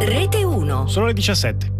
Rete 1. Sono le 17.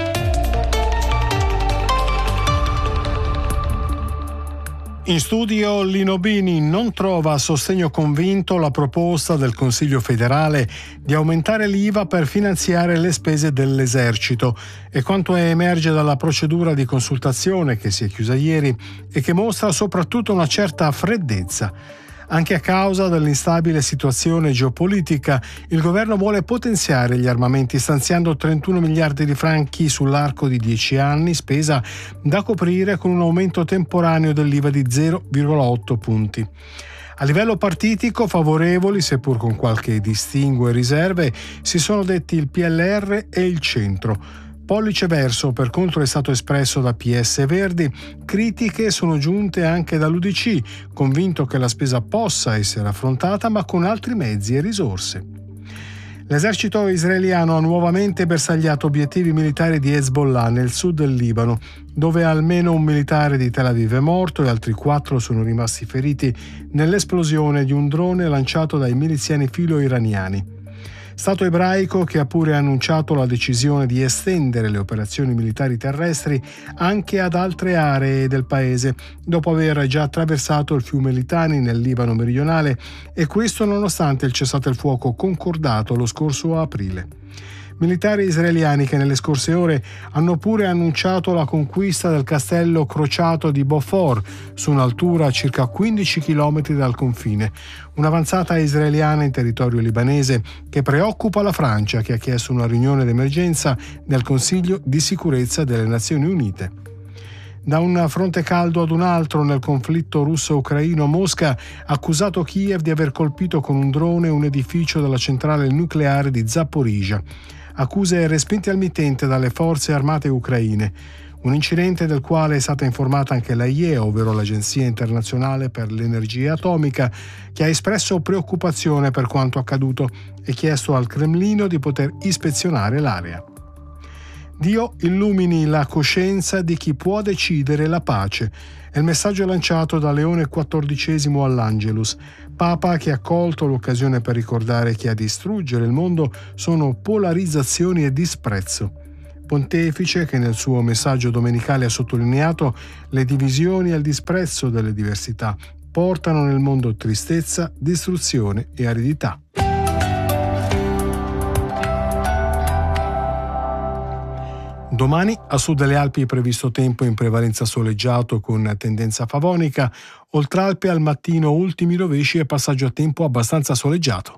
In studio Lino Bini. Non trova sostegno convinto la proposta del Consiglio federale di aumentare l'IVA per finanziare le spese dell'esercito. E quanto emerge dalla procedura di consultazione che si è chiusa ieri e che mostra soprattutto una certa freddezza. Anche a causa dell'instabile situazione geopolitica, il governo vuole potenziare gli armamenti stanziando 31 miliardi di franchi sull'arco di 10 anni, spesa da coprire con un aumento temporaneo dell'IVA di 0,8 punti. A livello partitico, favorevoli, seppur con qualche distinguo e riserve, si sono detti il PLR e il Centro. Pollice verso, per contro, è stato espresso da PS e Verdi. Critiche sono giunte anche dall'UDC, convinto che la spesa possa essere affrontata ma con altri mezzi e risorse. L'esercito israeliano ha nuovamente bersagliato obiettivi militari di Hezbollah nel sud del Libano, dove almeno un militare di Tel Aviv è morto e altri 4 sono rimasti feriti nell'esplosione di un drone lanciato dai miliziani filo-iraniani. Stato ebraico che ha pure annunciato la decisione di estendere le operazioni militari terrestri anche ad altre aree del paese, dopo aver già attraversato il fiume Litani nel Libano meridionale, e questo nonostante il cessate il fuoco concordato lo scorso aprile. Militari israeliani che nelle scorse ore hanno pure annunciato la conquista del castello crociato di Beaufort, su un'altura a circa 15 km dal confine. Un'avanzata israeliana in territorio libanese che preoccupa la Francia, che ha chiesto una riunione d'emergenza nel Consiglio di sicurezza delle Nazioni Unite. Da un fronte caldo ad un altro nel conflitto russo-ucraino, Mosca ha accusato Kiev di aver colpito con un drone un edificio della centrale nucleare di Zaporizhzhia. Accuse respinte al mittente dalle forze armate ucraine. Un incidente del quale è stata informata anche l'AIEA, ovvero l'Agenzia Internazionale per l'Energia Atomica, che ha espresso preoccupazione per quanto accaduto e chiesto al Cremlino di poter ispezionare l'area. Dio illumini la coscienza di chi può decidere la pace. È il messaggio lanciato da Leone XIV all'Angelus, Papa che ha colto l'occasione per ricordare che a distruggere il mondo sono polarizzazioni e disprezzo. Pontefice che nel suo messaggio domenicale ha sottolineato le divisioni e il disprezzo delle diversità portano nel mondo tristezza, distruzione e aridità. Domani a sud delle Alpi è previsto tempo in prevalenza soleggiato con tendenza favonica, oltre Alpe al mattino ultimi rovesci e passaggio a tempo abbastanza soleggiato.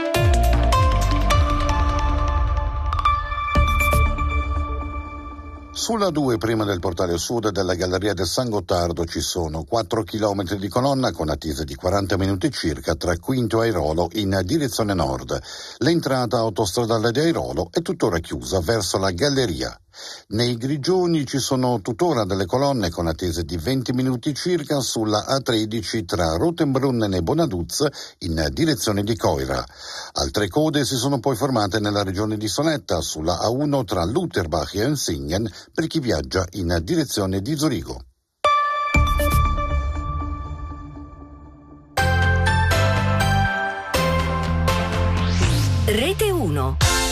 Sulla 2, prima del portale sud della Galleria del San Gottardo, ci sono 4 km di colonna con attese di 40 minuti circa tra Quinto e Airolo in direzione nord. L'entrata autostradale di Airolo è tuttora chiusa verso la galleria. Nei Grigioni ci sono tuttora delle colonne con attese di 20 minuti circa sulla A13 tra Rotenbrunnen e Bonaduz in direzione di Coira. Altre code si sono poi formate nella regione di Sonetta sulla A1 tra Lutherbach e Ensingen per chi viaggia in direzione di Zurigo. Rete 1.